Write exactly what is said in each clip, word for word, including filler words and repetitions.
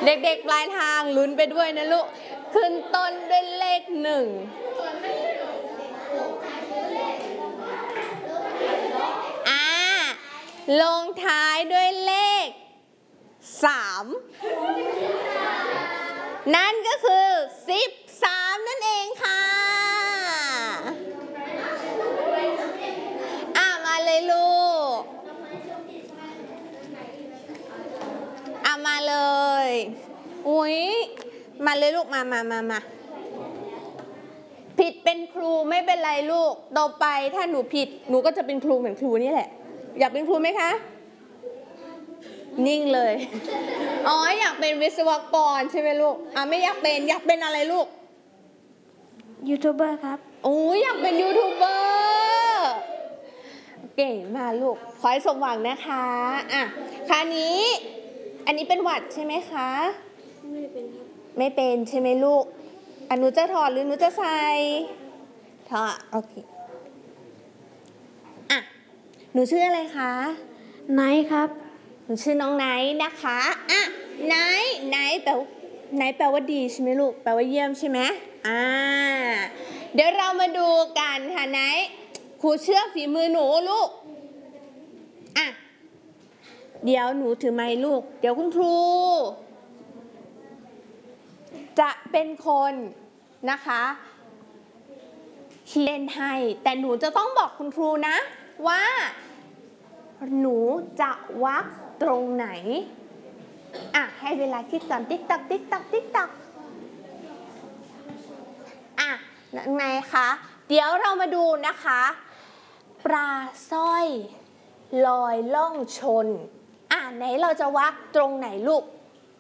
เด็กๆปลายทางลุ้นไปด้วยนะลูกขึ้นต้นด้วยเลขหนึ่งอ่าลงท้ายด้วยเลขสามนั่นก็คือสิบสามนั่นเองค่ะอ่ะมาเลยลูกอ่ะมาเลยอุ๊ยมาเลยลูกมามามามาผิดเป็นครูไม่เป็นไรลูกต่อไปถ้าหนูผิดหนูก็จะเป็นครูเหมือนครูนี่แหละอยากเป็นครูไหมคะนิ่งเลยอ๋ออยากเป็นวิศวกรใช่ไหมลูกอ่ะไม่อยากเป็นอยากเป็นอะไรลูกยูทูบเบอร์ครับโอ้ยอยากเป็นยูทูบเบอร์เก่งมากลูกขอให้สมหวังนะคะอ่ะคราวนี้อันนี้เป็นหวัดใช่ไหมคะไม่เป็นครับไม่เป็นใช่ไหมลูกอ่ะหนูจะถอดหรือหนูจะใส่ถอดโอเคอ่ะหนูชื่ออะไรคะไนท์ครับหนูชื่อน้องไนท์นะคะอ่ะไนท์ไนท์แปลไนท์แปลว่าดีใช่ไหมลูกแปลว่าเยี่ยมใช่ไหมอ่าเดี๋ยวเรามาดูกันค่ะไนท์ครูเชื่อฝีมือหนูลูกอ่ะเดี๋ยวหนูถือไมค์ลูกเดี๋ยวคุณครูจะเป็นคนนะคะเล่นให้แต่หนูจะต้องบอกคุณครูนะว่าหนูจะวักตรงไหนอ่ะให้เวลาคิดก่อนติ๊กตักติ๊กตักติ๊กตักอ่ะยังไงคะเดี๋ยวเรามาดูนะคะปลาสร้อยลอยล่องชนอ่ะไหนเราจะวักตรงไหนลูก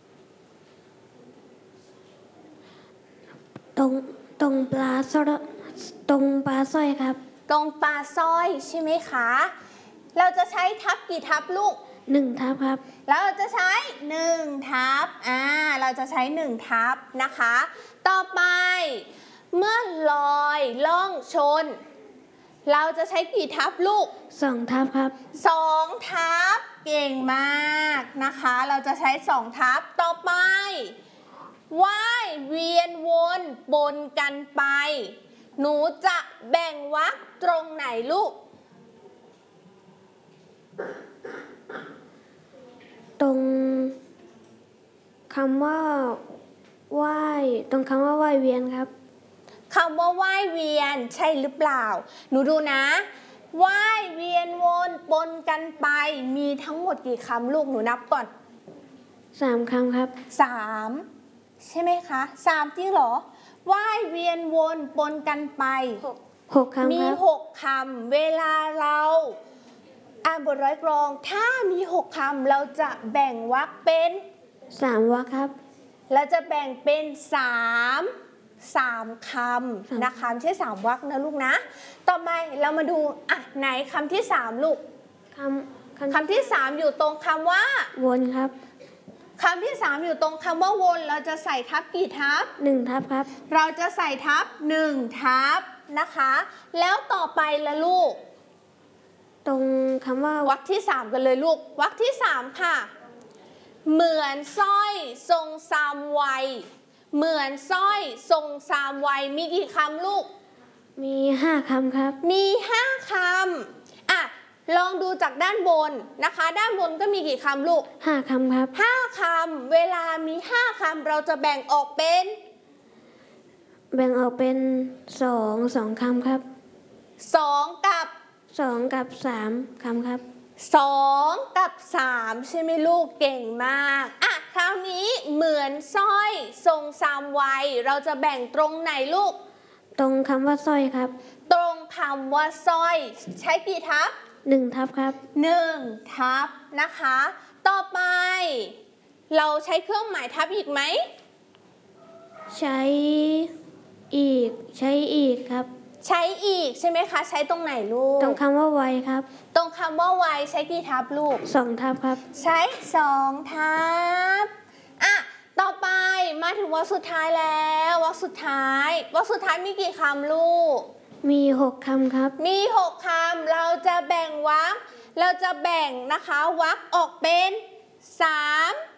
ตรงตรงปลาสร้อยตรงปลาสร้อยครับตรงปลาสร้อยใช่ไหมคะเราจะใช้ทับกี่ทับลูกหนึ่งทับครับเราจะใช้หนึ่งทับอ่าเราจะใช้หนึ่งทับนะคะต่อไปเมื่อลอยล่องชนเราจะใช้กี่ทับลูกสองทับครับสองทับเก่งมากนะคะเราจะใช้สองทับต่อไปว่ายเวียนวนบนกันไปหนูจะแบ่งวรรคตรงไหนลูกตรงคำว่าว่ายตรงคำว่าว่ายเวียนครับคำว่าว่ายเวียนใช่หรือเปล่าหนูดูนะว่ายเวียนวนปนกันไปมีทั้งหมดกี่คำลูกหนูนับก่อนสามคำครับสามใช่ไหมคะสามจริงเหรอว่ายเวียนวนปนกันไปหกหกคำมีหกคำเวลาเราอ่านบทร้อยกลองถ้ามีหกคำเราจะแบ่งวรรคเป็นสามวรรคครับเราจะแบ่งเป็นสามสามคำนะคะไม่ใช่สามวรรคนะลูกนะต่อไปเรามาดูอ่ะไหนคำที่สามลูกคำคำที่สามอยู่ตรงคำว่าวนครับคำที่สามอยู่ตรงคำว่าวนเราจะใส่ทับกี่ทับหนึ่งทับครับเราจะใส่ทับหนึ่งทับนะคะแล้วต่อไปละลูกตรงคำว่าวรรคที่สามกันเลยลูกวรรคที่สามค่ะเหมือนสร้อยทรงสามวัยเหมือนสร้อยทรงสามวัยมีกี่คำลูกมีห้าคำครับมีห้าคำอ่ะลองดูจากด้านบนนะคะด้านบนก็มีกี่คำลูกห้าคำครับห้าคำเวลามีห้าคำเราจะแบ่งออกเป็นแบ่งออกเป็นสองสองคำครับสองกับสองกับสามคำครับสองกับสามใช่ไหมลูกเก่งมากอ่ะคราวนี้เหมือนสร้อยทรงสามวัยเราจะแบ่งตรงไหนลูกตรงคำว่าสร้อยครับตรงคำว่าสร้อยใช้กี่ทับหนึ่งทับครับหนึ่งทับนะคะต่อไปเราใช้เครื่องหมายทับอีกไหมใช้อีกใช้อีกครับใช้อีกใช่ไหมคะใช้ตรงไหนลูกตรงคำว่าไวครับตรงคำว่าไวใช้กี่ทับลูกสองทับครับใช้สองทับอ่ะต่อไปมาถึงวรรคสุดท้ายแล้ววรรคสุดท้ายวรรคสุดท้ายมีกี่คำลูกมีหกคำครับมีหกคำเราจะแบ่งวรรคเราจะแบ่งนะคะวรรคออกเป็นสาม